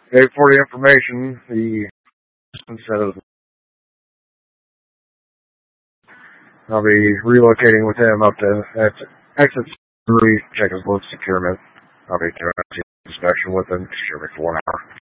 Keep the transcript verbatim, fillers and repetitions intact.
Hey, for the information, the instead of I'll be relocating with him up to at exit three, check his load securement. I'll be doing an inspection with him, secure me for one hour.